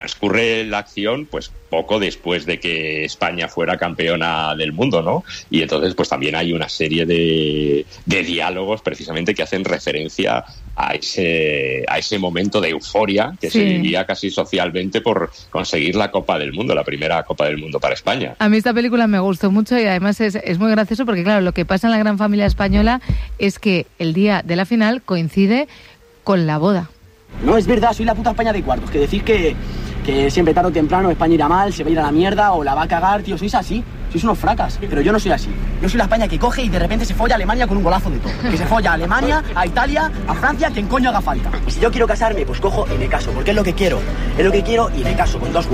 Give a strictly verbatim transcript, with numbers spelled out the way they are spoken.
Transcurre la acción pues poco después de que España fuera campeona del mundo, ¿no? Y entonces pues también hay una serie de, de diálogos precisamente que hacen referencia a ese, a ese momento de euforia que sí. se vivía casi socialmente por conseguir la Copa del Mundo, la primera Copa del Mundo para España. A mí esta película me gustó mucho y además es, es muy gracioso porque claro, lo que pasa en la gran familia española es que el día de la final coincide con la boda. No, es verdad, soy la puta España de cuartos, que decir que, que siempre tarde o temprano España irá mal, se va a ir a la mierda o la va a cagar, tío, sois así, sois unos fracas, pero yo no soy así. Yo soy la España que coge y de repente se folla a Alemania con un golazo de todo. Que se folla a Alemania, a Italia, a Francia, quien coño haga falta. Y si yo quiero casarme, pues cojo y me caso, porque es lo que quiero, es lo que quiero y me caso con dos